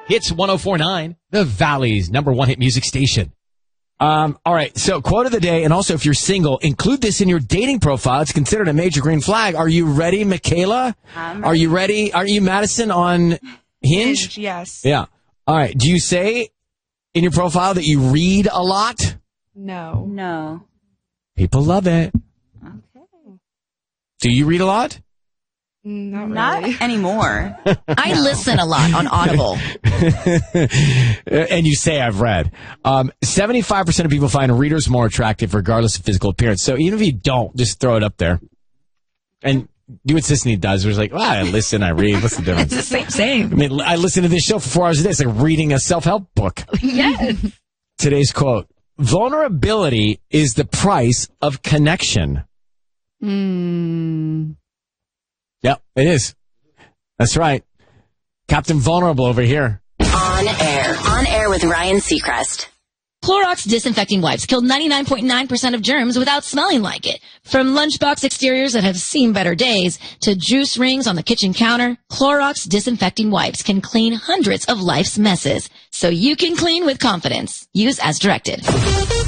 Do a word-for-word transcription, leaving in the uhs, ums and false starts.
Hits one oh four point nine, the Valley's number one hit music station. Um, all right, so quote of the day, and also if you're single, include this in your dating profile. It's considered a major green flag. Are you ready, Michaela? I'm Are you ready? Are you Madison on Hinge? Hinge, yes. Yeah. All right. Do you say in your profile that you read a lot? No. No. People love it. Okay. Do you read a lot? Not Not really. anymore. I listen a lot on Audible. And you say I've read. Um, seventy-five percent of people find readers more attractive regardless of physical appearance. So even if you don't, just throw it up there. And do what Sisney does. Where it's like, well, I listen, I read. What's the difference? It's the same, same. I mean, I listen to this show for four hours a day. It's like reading a self-help book. Yes. Today's quote: vulnerability is the price of connection. Hmm. Yep, it is. That's right. Captain Vulnerable over here. On air. On air with Ryan Seacrest. Clorox disinfecting wipes killed ninety-nine point nine percent of germs without smelling like it. From lunchbox exteriors that have seen better days to juice rings on the kitchen counter, Clorox disinfecting wipes can clean hundreds of life's messes. So you can clean with confidence. Use as directed.